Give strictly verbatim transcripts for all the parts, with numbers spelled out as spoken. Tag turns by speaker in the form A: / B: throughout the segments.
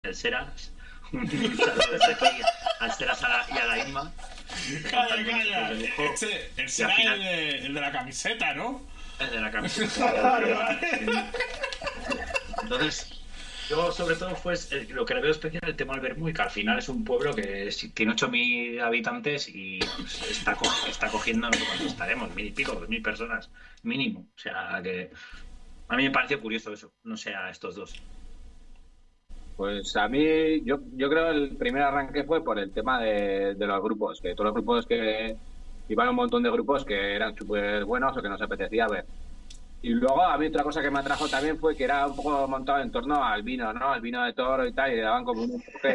A: el Seras. Un saludo desde aquí al Seras a la- y a la Isma.
B: Calla, calla. Este, el será
A: final-
B: el, de, el de la camiseta, ¿no?
A: El de la camiseta. Entonces, yo sobre todo fue el- lo que le veo especial el tema del Bermú, que al final es un pueblo que es- tiene ocho mil habitantes y pues, está, co- está cogiendo, no sé cuántos estaremos, mil y pico, dos mil personas mínimo. O sea que a mí me pareció curioso eso, no sé a estos dos.
C: Pues a mí, yo, yo creo el primer arranque fue por el tema de, de los grupos, que todos los grupos que iban un montón de grupos que eran súper buenos o que nos apetecía ver. Y luego a mí otra cosa que me atrajo también fue que era un poco montado en torno al vino, ¿no? Al vino de toro y tal, y le daban como un enfoque.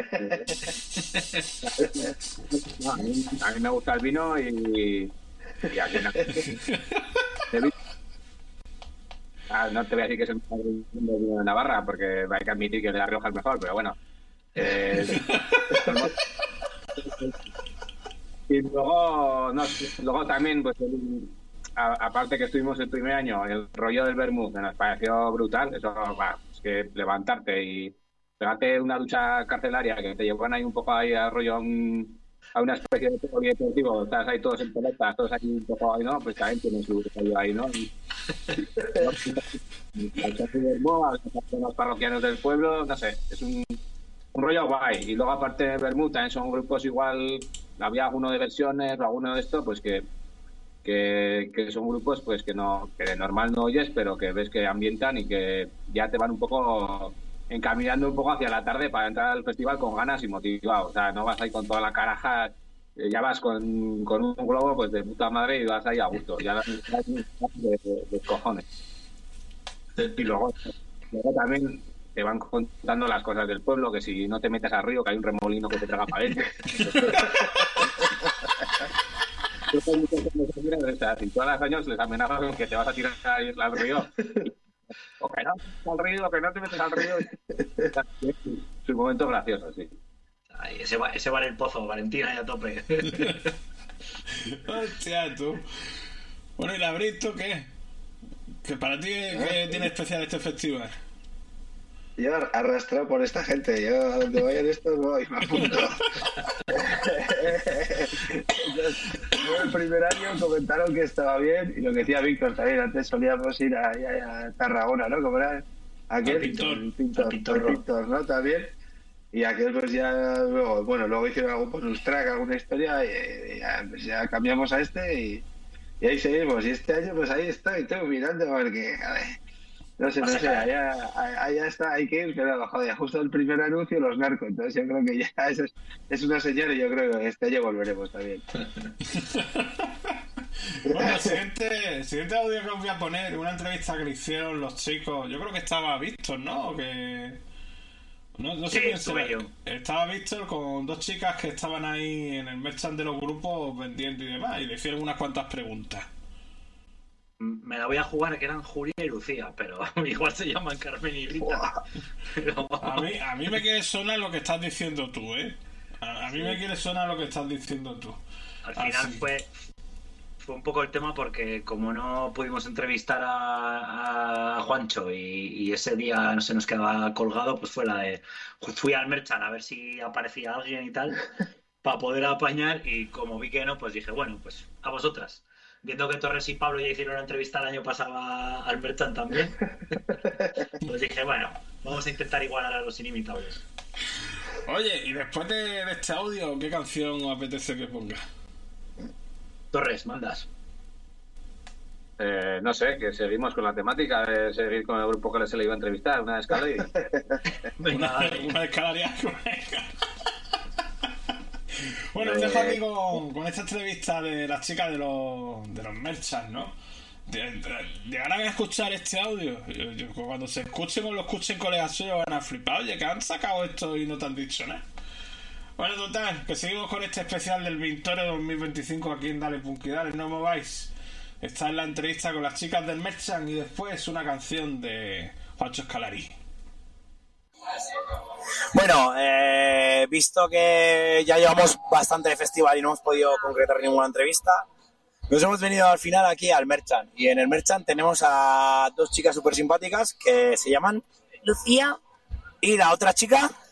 C: No, a, mí, a mí me gusta el vino y, y aquí no. De vino. Ah, no te voy a decir que es el mejor vino de Navarra, porque hay que admitir que el de La Rioja es mejor, pero bueno. Eh, y luego, no, luego también, pues, el- a- aparte que estuvimos el primer año, el rollo del vermut, que nos pareció brutal. Eso, va, es que levantarte y pegarte una ducha carcelaria que te llevan ahí un poco ahí a rollo a, un- a una especie de polideportivo, estás ahí todos en pelotas, todos ahí un poco ahí, ¿no? Pues también tiene su rollo ahí, ¿no? Y, con los parroquianos del pueblo, no sé, es un, un rollo guay. Y luego aparte de Bermud también son grupos igual, había alguno de versiones o alguno de esto, pues que, que, que son grupos pues que no, que de normal no oyes, pero que ves que ambientan y que ya te van un poco encaminando un poco hacia la tarde para entrar al festival con ganas y motivado. O sea, no vas ahí con toda la caraja, eh, ya vas con, con un globo pues de puta madre y vas ahí a gusto, ya de, de, de cojones. Y luego, luego también te van contando las cosas del pueblo, que si no te metes al río, que hay un remolino que te traga para adentro. Y todos los años les amenazas con que te vas a tirar al río. O que no, al río, que no te metes al río. Es un momento gracioso, sí.
A: Ay, ese, va, ese va en el pozo, Valentina, ya a tope.
B: Hostia, tú. Bueno, ¿y la Brito qué? ¿Que para ti qué tiene especial este festival?
D: Yo arrastrado por esta gente, yo a donde vayan estos voy, me apunto. Yo el primer año comentaron que estaba bien, y lo que decía Víctor también, antes solíamos ir a, a, a Tarragona, ¿no? ¿Cómo era? Aquel,
A: Al pintor,
D: el pintor,
A: al pintor,
D: el pintor, ¿no? También. Y aquel pues ya luego, bueno, luego hicieron algún pues, un track, alguna historia, y, y ya, pues ya cambiamos a este y, y ahí seguimos. Y este año pues ahí estoy, estoy mirando porque, a ver, no sé, no sé, allá, allá está, hay que ir, pero joder, justo el primer anuncio, los narcos. Entonces yo creo que ya eso es, es una señal y yo creo que este año volveremos también.
B: Bueno, el siguiente, el siguiente audio que os voy a poner, una entrevista que le hicieron los chicos, yo creo que estaba Víctor, ¿no? O que... No, no sé
A: Sí,
B: quién
A: estuve
B: será.
A: yo.
B: Estaba Víctor con dos chicas que estaban ahí en el merchant de los grupos vendiendo y demás, y le hicieron unas cuantas preguntas.
A: Me la voy a jugar que eran Julia y Lucía, pero igual se llaman Carmen y Rita. Pero...
B: A mí, a mí me quiere sonar lo que estás diciendo tú, ¿eh? A, a mí sí. me quiere sonar lo que estás diciendo tú.
A: Al final
B: Así.
A: fue fue un poco el tema porque como no pudimos entrevistar a, a Juancho y, y ese día no se nos quedaba colgado, pues fue la de fui al merchant a ver si aparecía alguien y tal para poder apañar, y como vi que no, pues dije, bueno, pues a vosotras. Viendo que Torres y Pablo ya hicieron una entrevista el año pasado al merchant también, pues dije, bueno, vamos a intentar igualar a los inimitables.
B: Oye, y después de, de este audio, ¿qué canción os apetece que ponga?
A: Torres, mandas.
C: Eh, no sé, que seguimos con la temática de seguir con el grupo que se le iba a entrevistar, una escala y...
A: Venga,
B: una, una escalaria. Bueno, os dejo aquí con, con esta entrevista de las chicas de los, de los merchants, ¿no? De, de, llegarán a escuchar este audio. Yo, yo, cuando se escuchen o lo escuchen colegas suyos van a flipar. Oye, que han sacado esto y no te han dicho nada. Bueno, total, que seguimos con este especial del Vintore dos mil veinticinco aquí en Dale Punky Dale, no mováis. Está en la entrevista con las chicas del merchant y después una canción de Juancho Escalari.
E: Bueno, eh, visto que ya llevamos bastante de festival y no hemos podido concretar ninguna entrevista, nos hemos venido al final aquí al merchant. Y en el merchant tenemos a dos chicas súper simpáticas que se llaman
F: Lucía
E: y la otra chica